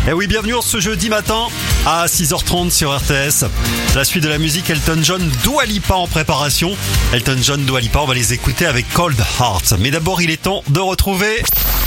Et oui, bienvenue en ce jeudi matin à 6h30 sur RTS. La suite de la musique, Elton John, Dua Lipa en préparation. Elton John, Dua Lipa, on va les écouter avec Cold Heart. Mais d'abord, il est temps de retrouver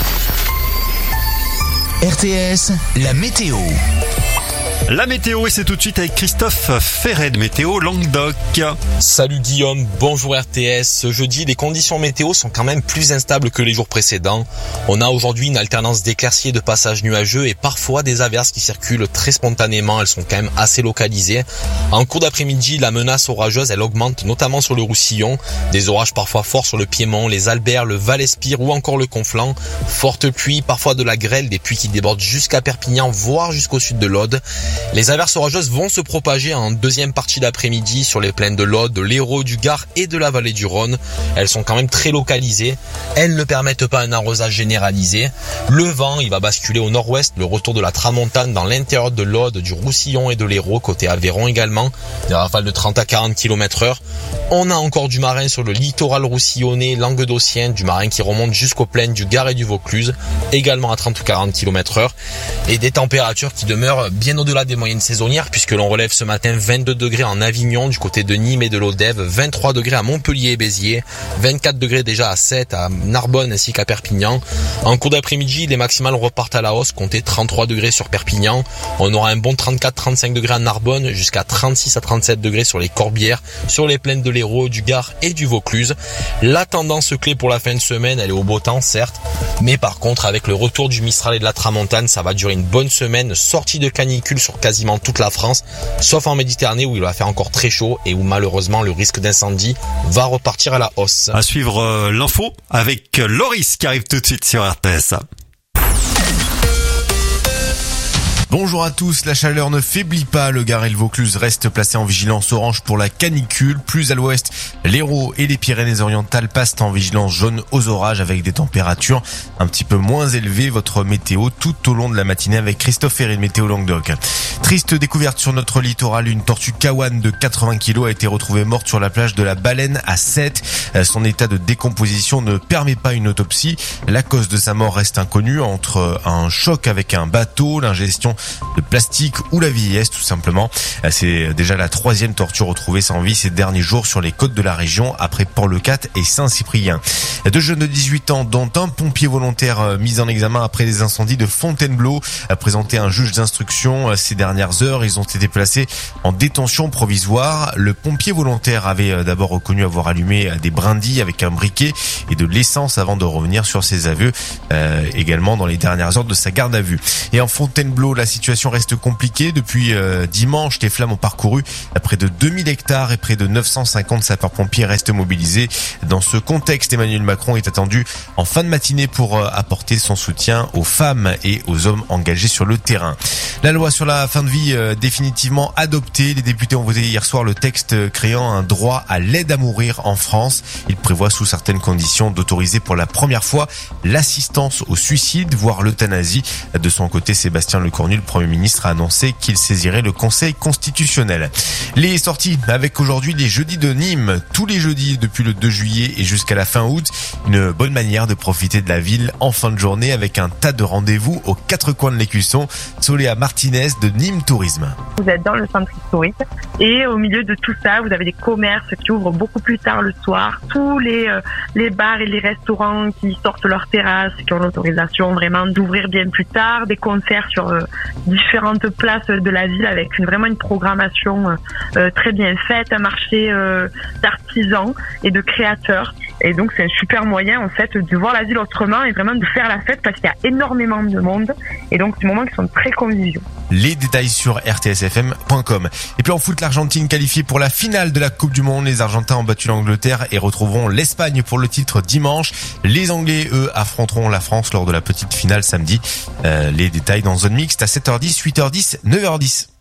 RTS, la météo. La météo, et c'est tout de suite avec Christophe Ferret de Météo Languedoc. Salut Guillaume, bonjour RTS. Ce jeudi, les conditions météo sont quand même plus instables que les jours précédents. On a aujourd'hui une alternance d'éclaircies et de passages nuageux et parfois des averses qui circulent très spontanément. Elles sont quand même assez localisées. En cours d'après-midi, la menace orageuse, elle augmente notamment sur le Roussillon. Des orages parfois forts sur le Piémont, les Alberts, le Val-Espire ou encore le Conflent. Forte pluie, parfois de la grêle, des pluies qui débordent jusqu'à Perpignan, voire jusqu'au sud de l'Aude. Les averses orageuses vont se propager en deuxième partie d'après-midi sur les plaines de l'Aude, de l'Hérault, du Gard et de la vallée du Rhône. Elles sont quand même très localisées. Elles ne permettent pas un arrosage généralisé. Le vent, il va basculer au nord-ouest, le retour de la tramontane dans l'intérieur de l'Aude, du Roussillon et de l'Hérault, côté Aveyron également. Des rafales de 30 à 40 km/h. On a encore du marin sur le littoral roussillonnais, languedocien, du marin qui remonte jusqu'aux plaines du Gard et du Vaucluse, également à 30 ou 40 km/h. Et des températures qui demeurent bien au-delà des moyennes saisonnières, puisque l'on relève ce matin 22 degrés en Avignon du côté de Nîmes et de l'Odève, 23 degrés à Montpellier et Béziers, 24 degrés déjà à Sète, à Narbonne ainsi qu'à Perpignan. En cours d'après-midi, les maximales repartent à la hausse, comptez 33 degrés sur Perpignan. On aura un bon 34-35 degrés à Narbonne, jusqu'à 36 à 37 degrés sur les Corbières, sur les plaines de l'Hérault, du Gard et du Vaucluse. La tendance clé pour la fin de semaine, elle est au beau temps certes, mais par contre avec le retour du Mistral et de la Tramontane, ça va durer une bonne semaine, sortie de canicule sur quasiment toute la France, sauf en Méditerranée où il va faire encore très chaud et où malheureusement le risque d'incendie va repartir à la hausse. À suivre l'info avec Loris qui arrive tout de suite sur RTS. Bonjour à tous, la chaleur ne faiblit pas, le Gard et le Vaucluse restent placés en vigilance orange pour la canicule. Plus à l'ouest, l'Hérault et les Pyrénées-Orientales passent en vigilance jaune aux orages avec des températures un petit peu moins élevées. Votre météo tout au long de la matinée avec Christophe Ferret de Météo Languedoc. Triste découverte sur notre littoral, une tortue kawan de 80 kg a été retrouvée morte sur la plage de la Baleine à Sète. Son état de décomposition ne permet pas une autopsie. La cause de sa mort reste inconnue, entre un choc avec un bateau, l'ingestion de plastique ou la vieillesse tout simplement. C'est déjà la troisième tortue retrouvée sans vie ces derniers jours sur les côtes de la région après Port-le-Cat et Saint-Cyprien. Deux jeunes de 18 ans dont un pompier volontaire mis en examen après les incendies de Fontainebleau a présenté un juge d'instruction ces dernières heures. Ils ont été placés en détention provisoire. Le pompier volontaire avait d'abord reconnu avoir allumé des brindilles avec un briquet et de l'essence avant de revenir sur ses aveux également dans les dernières heures de sa garde à vue. Et en Fontainebleau, la situation reste compliquée. Depuis dimanche, les flammes ont parcouru près de 2000 hectares et près de 950 sapeurs-pompiers restent mobilisés. Dans ce contexte, Emmanuel Macron est attendu en fin de matinée pour apporter son soutien aux femmes et aux hommes engagés sur le terrain. La loi sur la fin de vie définitivement adoptée. Les députés ont voté hier soir le texte créant un droit à l'aide à mourir en France. Il prévoit sous certaines conditions d'autoriser pour la première fois l'assistance au suicide, voire l'euthanasie. De son côté, Sébastien Lecornu, le Premier ministre, a annoncé qu'il saisirait le Conseil constitutionnel. Les sorties avec aujourd'hui les jeudis de Nîmes. Tous les jeudis depuis le 2 juillet et jusqu'à la fin août. Une bonne manière de profiter de la ville en fin de journée avec un tas de rendez-vous aux quatre coins de l'Écusson. Soléa Martinez de Nîmes Tourisme. Vous êtes dans le centre historique et au milieu de tout ça, vous avez des commerces qui ouvrent beaucoup plus tard le soir. Tous les bars et les restaurants qui sortent leurs terrasses, qui ont l'autorisation vraiment d'ouvrir bien plus tard. Des concerts sur différentes places de la ville avec vraiment une programmation très bien faite, un marché d'artisans et de créateurs. Et donc c'est un super moyen en fait de voir la ville autrement et vraiment de faire la fête parce qu'il y a énormément de monde et donc des moments qui sont très conviviaux. Les détails sur rtsfm.com. Et puis en foot, l'Argentine qualifiée pour la finale de la Coupe du Monde. Les Argentins ont battu l'Angleterre et retrouveront l'Espagne pour le titre dimanche. Les Anglais, eux, affronteront la France lors de la petite finale samedi. Les détails dans Zone Mixte à 7h10, 8h10, 9h10.